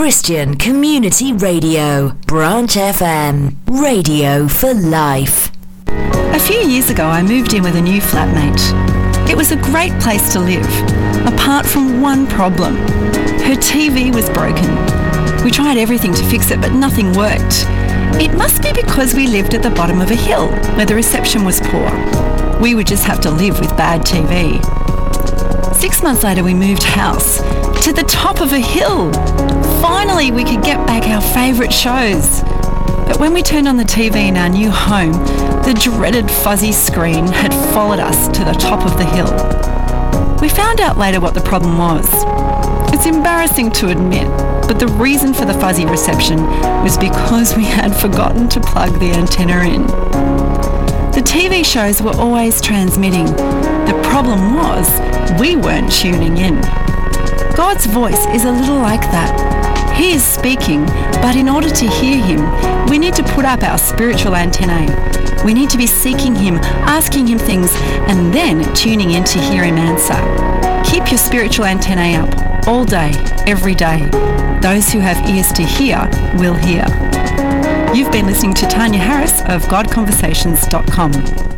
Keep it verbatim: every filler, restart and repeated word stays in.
Christian Community Radio, Branch F M, radio for life. A few years ago, I moved in with a new flatmate. It was a great place to live, apart from one problem. Her T V was broken. We tried everything to fix it, but nothing worked. It must be because we lived at the bottom of a hill, where the reception was poor. We would just have to live with bad T V. Six months later, we moved house to the top of a hill. Finally, we could get back our favourite shows. But when we turned on the T V in our new home, the dreaded fuzzy screen had followed us to the top of the hill. We found out later what the problem was. It's embarrassing to admit, but the reason for the fuzzy reception was because we had forgotten to plug the antenna in. The T V shows were always transmitting. The problem was we weren't tuning in. God's voice is a little like that. He is speaking, but in order to hear him, we need to put up our spiritual antennae. We need to be seeking him, asking him things, and then tuning in to hear him answer. Keep your spiritual antennae up all day, every day. Those who have ears to hear will hear. You've been listening to Tanya Harris of God Conversations dot com.